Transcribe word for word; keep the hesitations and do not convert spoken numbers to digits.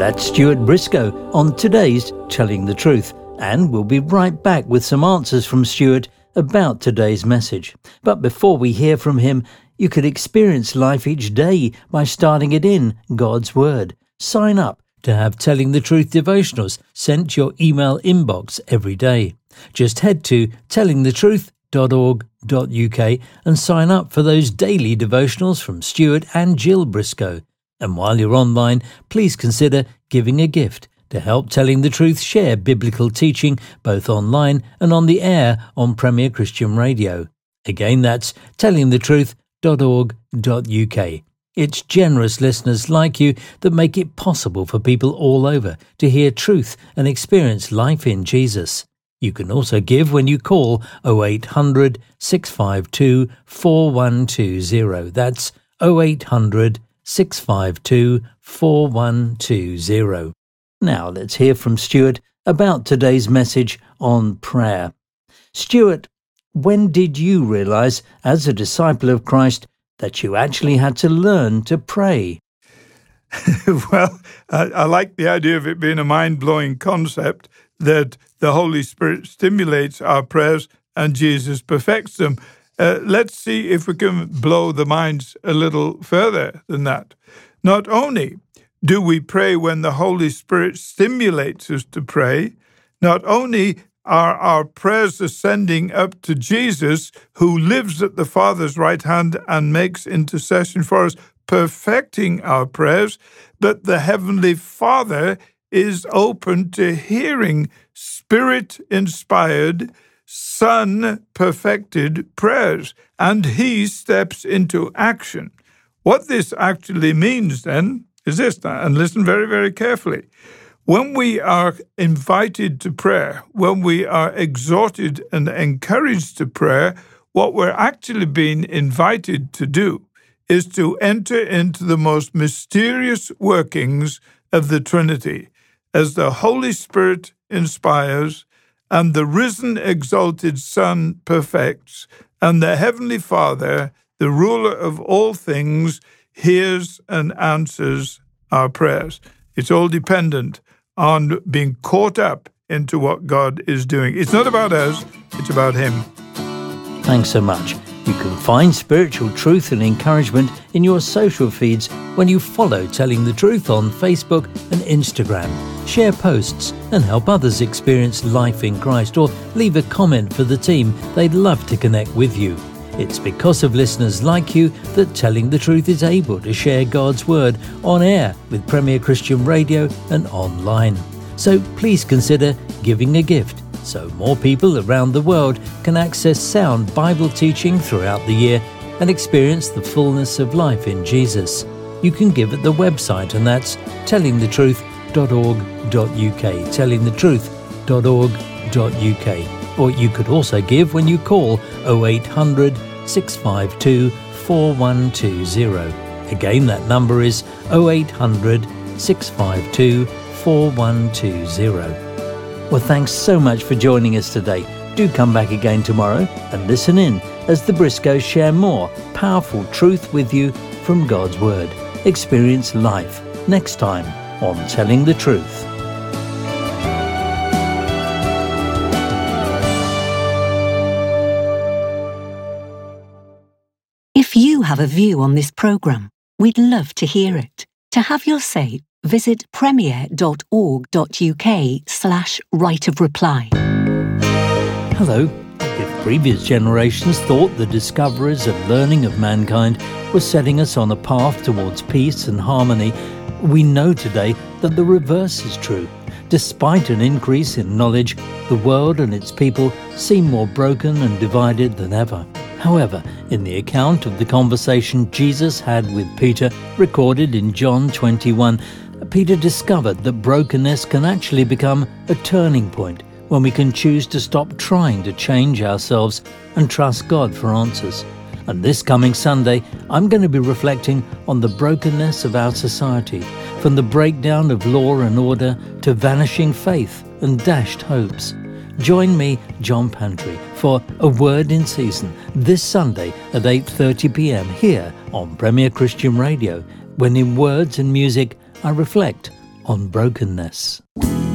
That's Stuart Briscoe on today's Telling the Truth, and we'll be right back with some answers from Stuart about today's message. But before we hear from him, you could experience life each day by starting it in God's Word. Sign up to have Telling the Truth devotionals sent to your email inbox every day. Just head to telling the truth dot org dot U K and sign up for those daily devotionals from Stuart and Jill Briscoe. And while you're online, please consider giving a gift to help Telling the Truth share biblical teaching both online and on the air on Premier Christian Radio. Again, that's telling the truth dot org dot U K. It's generous listeners like you that make it possible for people all over to hear truth and experience life in Jesus. You can also give when you call oh eight hundred, six five two, four one two zero. That's oh eight hundred, six five two, four one two zero. Now let's hear from Stuart about today's message on prayer. Stuart, when did you realize, as a disciple of Christ, that you actually had to learn to pray? Well, I, I like the idea of it being a mind-blowing concept that the Holy Spirit stimulates our prayers and Jesus perfects them. Uh, let's see if we can blow the minds a little further than that. Not only do we pray when the Holy Spirit stimulates us to pray, not only are our prayers ascending up to Jesus, who lives at the Father's right hand and makes intercession for us, perfecting our prayers, but the Heavenly Father is open to hearing Spirit-inspired, Son-perfected prayers, and He steps into action. What this actually means, then, is this, and listen very, very carefully. When we are invited to prayer, when we are exhorted and encouraged to prayer, what we're actually being invited to do is to enter into the most mysterious workings of the Trinity, as the Holy Spirit inspires, and the risen, exalted Son perfects, and the Heavenly Father, the ruler of all things, hears and answers our prayers. It's all dependent on being caught up into what God is doing. It's not about us, it's about Him. Thanks so much. You can find spiritual truth and encouragement in your social feeds when you follow Telling the Truth on Facebook and Instagram. Share posts and help others experience life in Christ, or leave a comment for the team. They'd love to connect with you. It's because of listeners like you that Telling the Truth is able to share God's Word on air with Premier Christian Radio and online. So please consider giving a gift so more people around the world can access sound Bible teaching throughout the year and experience the fullness of life in Jesus. You can give at the website, and that's telling the truth dot org dot U K, telling the truth dot org dot U K. Or you could also give when you call oh eight hundred, six five two, four one two zero. Again, that number is oh eight hundred, six five two, four one two zero. Well, thanks so much for joining us today. Do come back again tomorrow and listen in as the Briscoes share more powerful truth with you from God's Word. Experience life next time on Telling the Truth. If you have a view on this programme, we'd love to hear it. To have your say, visit premier dot org dot U K slash right of reply. Hello. If previous generations thought the discoverers and learning of mankind were setting us on a path towards peace and harmony, we know today that the reverse is true. Despite an increase in knowledge, the world and its people seem more broken and divided than ever. However, in the account of the conversation Jesus had with Peter, recorded in John twenty-one, Peter discovered that brokenness can actually become a turning point when we can choose to stop trying to change ourselves and trust God for answers. And this coming Sunday, I'm going to be reflecting on the brokenness of our society, from the breakdown of law and order to vanishing faith and dashed hopes. Join me, John Pantry, for A Word in Season this Sunday at eight thirty p m here on Premier Christian Radio, when in words and music I reflect on brokenness.